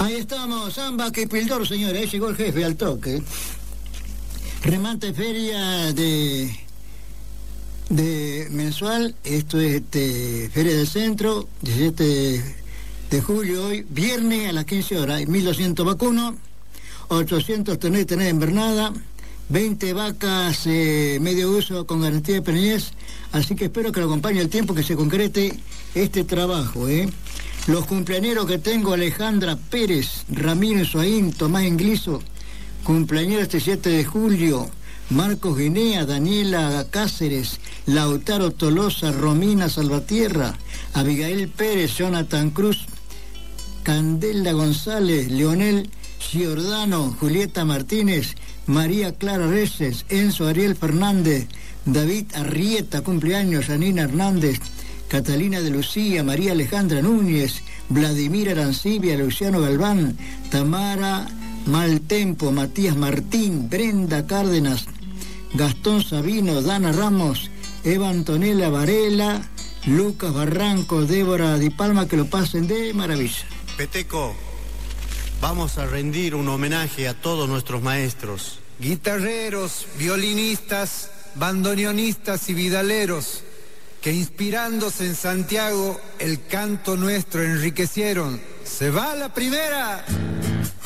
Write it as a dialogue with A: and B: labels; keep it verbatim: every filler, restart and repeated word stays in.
A: Ahí estamos, Zamba que Pildor, señores, ahí llegó el jefe al toque. Remate feria de de mensual, esto es este, Feria del Centro, diecisiete de julio hoy, viernes a las quince horas, mil doscientos vacunos, ochocientos tener tener invernada, veinte vacas eh, medio uso con garantía de preñez, así que espero que lo acompañe el tiempo que se concrete este trabajo, ¿eh? Los cumpleañeros que tengo: Alejandra Pérez, Ramírez Soaín, Tomás Ingliso, cumpleañero este siete de julio, Marcos Guinea, Daniela Cáceres, Lautaro Tolosa, Romina Salvatierra, Abigail Pérez, Jonathan Cruz, Candela González, Leonel Giordano, Julieta Martínez, María Clara Reyes, Enzo Ariel Fernández, David Arrieta, cumpleaños, Janina Hernández, Catalina de Lucía, María Alejandra Núñez, Vladimir Arancibia, Luciano Galván, Tamara Maltempo, Matías Martín, Brenda Cárdenas, Gastón Sabino, Dana Ramos, Eva Antonella Varela, Lucas Barranco, Débora Di Palma, que lo pasen de maravilla.
B: Peteco, vamos a rendir un homenaje a todos nuestros maestros.
C: Guitarreros, violinistas, bandoneonistas y vidaleros, que inspirándose en Santiago el canto nuestro enriquecieron. ¡Se va la primera!